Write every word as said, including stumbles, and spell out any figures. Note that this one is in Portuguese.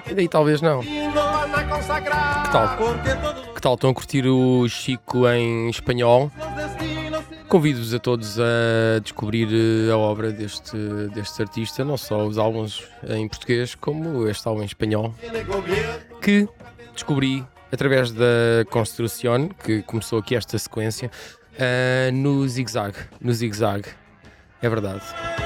E daí talvez não. Que tal? Que tal? Estão a curtir o Chico em espanhol? Convido-vos a todos a descobrir a obra deste, deste artista, não só os álbuns em português, como este álbum em espanhol, que descobri através da Construcción, que começou aqui esta sequência, uh, no Zig Zag. No Zig Zag, é verdade.